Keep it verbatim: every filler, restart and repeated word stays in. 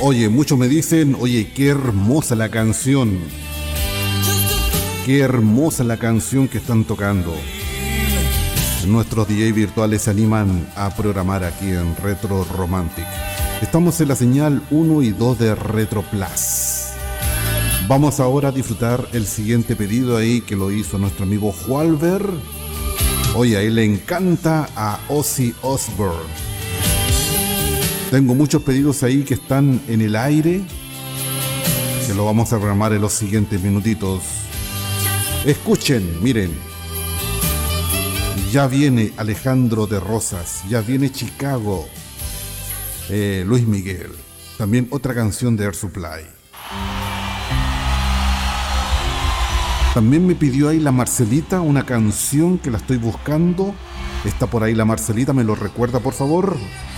Oye, muchos me dicen, oye, qué hermosa la canción. Qué hermosa la canción que están tocando. Nuestros D J virtuales se animan a programar aquí en Retro Romantic. Estamos en la señal uno y dos de Retro Plus. Vamos ahora a disfrutar el siguiente pedido ahí que lo hizo nuestro amigo Jualver. Oye, a él le encanta a Ozzy Osbourne. Tengo muchos pedidos ahí que están en el aire, que lo vamos a programar en los siguientes minutitos. Escuchen, miren. Ya viene Alejandro de Rosas, ya viene Chicago, eh, Luis Miguel. También otra canción de Air Supply. También me pidió ahí la Marcelita una canción que la estoy buscando. Está por ahí la Marcelita, ¿me lo recuerda por favor?